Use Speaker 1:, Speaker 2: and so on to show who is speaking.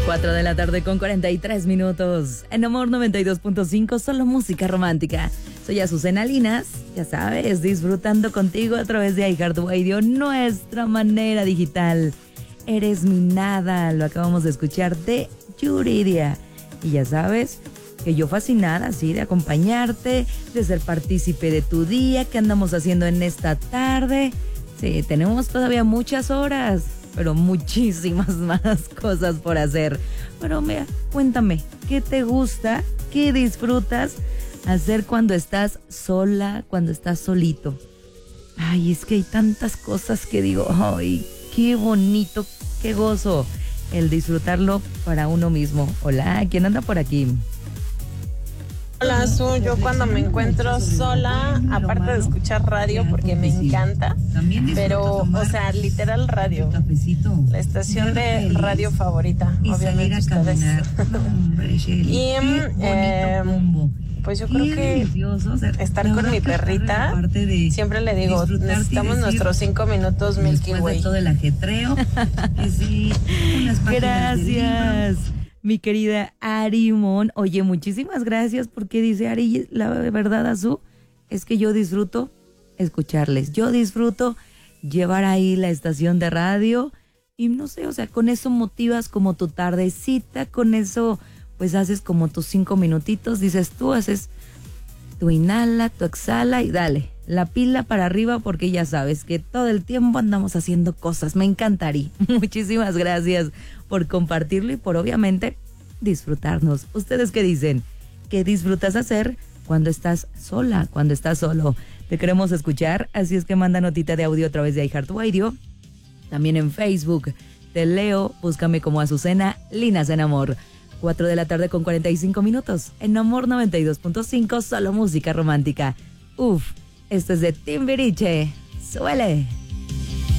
Speaker 1: 4 de la tarde con 43 minutos. En Amor 92.5, solo música romántica. Soy Azucena Linas, ya sabes, disfrutando contigo a través de iHeartRadio, nuestra manera digital. Eres mi nada, lo acabamos de escuchar de Yuridia. Y ya sabes que yo fascinada, sí, de acompañarte, de ser partícipe de tu día, qué andamos haciendo en esta tarde. Sí, tenemos todavía muchas horas, pero muchísimas más cosas por hacer. Pero mira, cuéntame, ¿qué te gusta? ¿Qué disfrutas hacer cuando estás sola, cuando estás solito? Ay, es que hay tantas cosas que digo, ay, qué bonito, qué gozo el disfrutarlo para uno mismo. Hola, ¿quién anda por aquí?
Speaker 2: Hola, Azul. Yo cuando me encuentro sola, aparte de escuchar radio porque me encanta, pero, o sea, literal radio, la estación de radio favorita, obviamente ustedes. Y pues yo creo que estar con mi perrita, siempre le digo, necesitamos nuestros 5 minutos Milky Way.
Speaker 1: Gracias, mi querida Ari Mon. Oye, muchísimas gracias, porque dice Ari, la verdad, Azul, es que yo disfruto escucharles. Yo disfruto llevar ahí la estación de radio y no sé, o sea, con eso motivas como tu tardecita, con eso pues haces como tus 5 minutitos, dices tú, haces tu inhala, tu exhala y dale, la pila para arriba, porque ya sabes que todo el tiempo andamos haciendo cosas. Me encantaría. Muchísimas gracias por compartirlo y por obviamente disfrutarnos. ¿Ustedes qué dicen? ¿Qué disfrutas hacer cuando estás sola, cuando estás solo? Te queremos escuchar, así es que manda notita de audio a través de iHeartRadio. También en Facebook te leo, búscame como Azucena Linas en Amor. 4 de la tarde con 45 minutos. En Amor 92.5, solo música romántica. Uf, esto es de Timbiriche. ¡Suele!